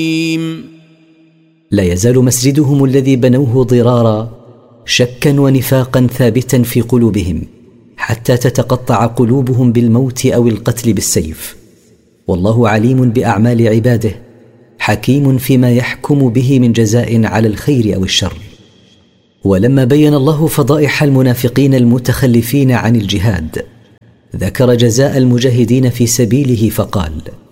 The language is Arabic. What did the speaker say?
لا يزال مسجدهم الذي بنوه ضرارا شكا ونفاقا ثابتا في قلوبهم حتى تتقطع قلوبهم بالموت أو القتل بالسيف. والله عليم بأعمال عباده حكيم فيما يحكم به من جزاء على الخير أو الشر. ولما بين الله فضائح المنافقين المتخلفين عن الجهاد ذكر جزاء المجاهدين في سبيله فقال: